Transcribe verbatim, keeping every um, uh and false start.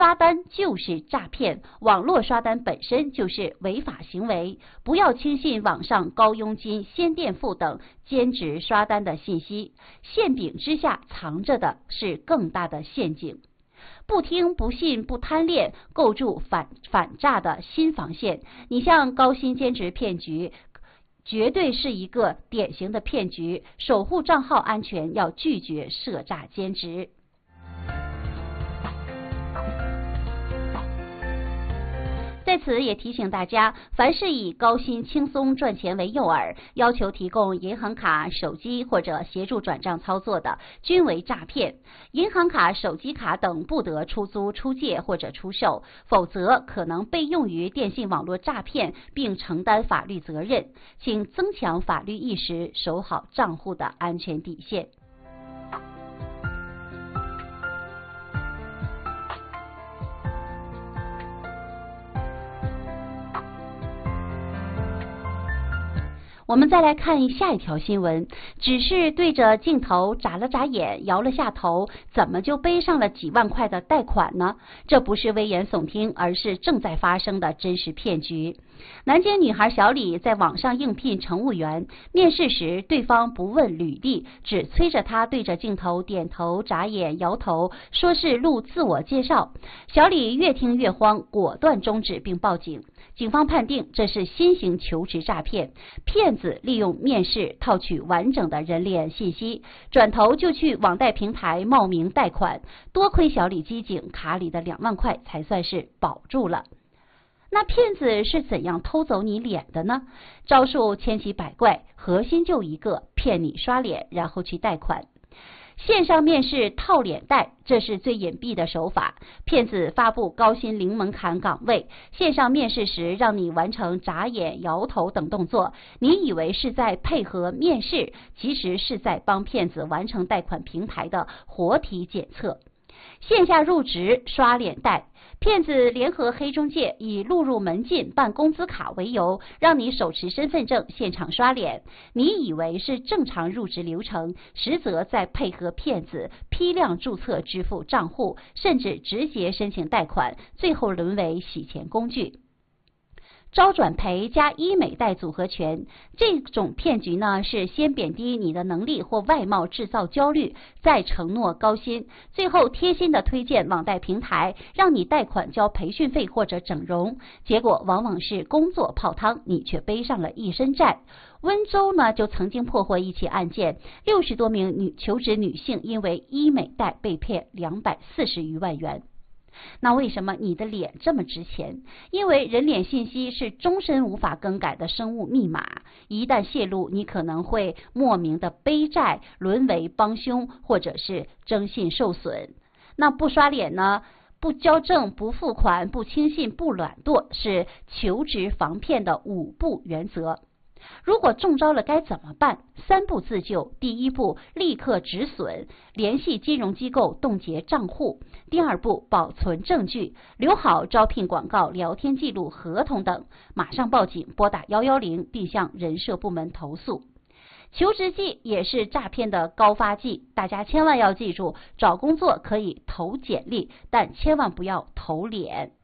刷单就是诈骗，网络刷单本身就是违法行为，不要轻信网上高佣金、先垫付等兼职刷单的信息，馅饼之下藏着的是更大的陷阱。不听不信不贪恋，构筑反反诈的新防线。你像高薪兼职骗局，绝对是一个典型的骗局，守护账号安全，要拒绝涉诈兼职。在此也提醒大家，凡是以高薪轻松赚钱为诱饵，要求提供银行卡、手机或者协助转账操作的，均为诈骗。银行卡、手机卡等不得出租、出借或者出售，否则可能被用于电信网络诈骗，并承担法律责任。请增强法律意识，守好账户的安全底线。我们再来看下一条新闻，只是对着镜头眨了眨眼，摇了下头，怎么就背上了几万块的贷款呢？这不是危言耸听，而是正在发生的真实骗局。南京女孩小李在网上应聘乘务员，面试时对方不问履历，只催着她对着镜头点头、眨眼、摇头，说是录自我介绍。小李越听越慌，果断终止并报警。警方判定这是新型求职诈骗，骗子利用面试套取完整的人脸信息，转头就去网贷平台冒名贷款。多亏小李机警，卡里的两万块才算是保住了。那骗子是怎样偷走你脸的呢？招数千奇百怪，核心就一个，骗你刷脸，然后去贷款。线上面试套脸贷，这是最隐蔽的手法。骗子发布高薪零门槛岗位，线上面试时让你完成眨眼、摇头等动作，你以为是在配合面试，其实是在帮骗子完成贷款平台的活体检测。线下入职刷脸贷，骗子联合黑中介以录入门禁、办工资卡为由，让你手持身份证现场刷脸。你以为是正常入职流程，实则在配合骗子批量注册支付账户，甚至直接申请贷款，最后沦为洗钱工具。招转赔加医美贷组合拳，这种骗局呢是先贬低你的能力或外貌，制造焦虑，再承诺高薪，最后贴心的推荐网贷平台，让你贷款交培训费或者整容，结果往往是工作泡汤，你却背上了一身债。温州呢就曾经破获一起案件，六十多名女求职女性因为医美贷被骗两百四十余万元。那为什么你的脸这么值钱？因为人脸信息是终身无法更改的生物密码，一旦泄露，你可能会莫名的背债，沦为帮凶，或者是征信受损。那不刷脸呢？不交证、不付款、不轻信、不懒惰，是求职防骗的五不原则。如果中招了该怎么办？三步自救。第一步，立刻止损，联系金融机构冻结账户。第二步，保存证据，留好招聘广告、聊天记录、合同等，马上报警，拨打一一零，并向人社部门投诉。求职季也是诈骗的高发季，大家千万要记住，找工作可以投简历，但千万不要投脸。